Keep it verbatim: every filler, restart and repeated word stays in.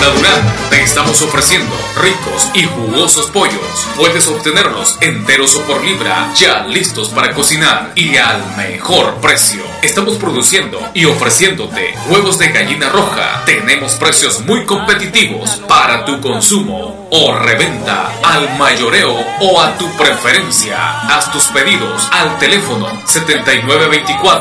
Tienda Durán, te estamos ofreciendo ricos y jugosos pollos. Puedes obtenerlos enteros o por libra, ya listos para cocinar y al mejor precio. Estamos produciendo y ofreciéndote huevos de gallina roja. Tenemos precios muy competitivos para tu consumo o reventa al mayoreo o a tu preferencia. Haz tus pedidos al teléfono setenta y nueve veinticuatro